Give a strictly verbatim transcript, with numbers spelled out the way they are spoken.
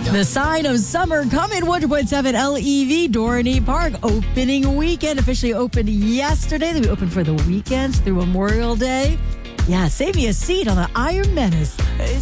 The sign of summer coming. one hundred point seven L E V, Dorney Park opening weekend. Officially opened yesterday. They'll be open for the weekend through Memorial Day. Yeah, save me a seat on the Iron Menace.